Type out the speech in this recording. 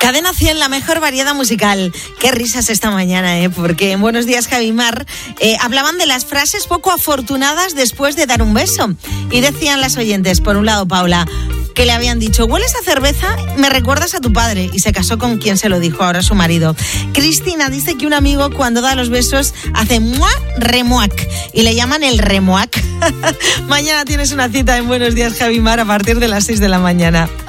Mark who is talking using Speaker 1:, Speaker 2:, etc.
Speaker 1: Cadena 100, la mejor variedad musical. Qué risas esta mañana, porque en Buenos Días, Javi Mar hablaban de las frases poco afortunadas después de dar un beso. Y decían las oyentes, por un lado, Paula, que le habían dicho: hueles a cerveza, me recuerdas a tu padre. Y se casó con quien se lo dijo, ahora su marido. Cristina dice que un amigo cuando da los besos hace ¡mua! Remuac. Y le llaman el remuac. Mañana tienes una cita en Buenos Días, Javi Mar, a partir de las 6 de la mañana.